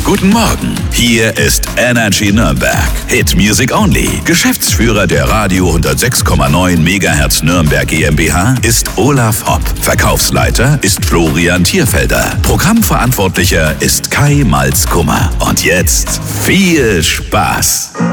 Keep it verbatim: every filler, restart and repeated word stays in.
Guten Morgen, hier ist Energy Nürnberg. Hit Music Only. Geschäftsführer der Radio hundertsechs Komma neun Megahertz Nürnberg GmbH ist Olaf Hopp. Verkaufsleiter ist Florian Thierfelder. Programmverantwortlicher ist Kai Malzkummer. Und jetzt viel Spaß!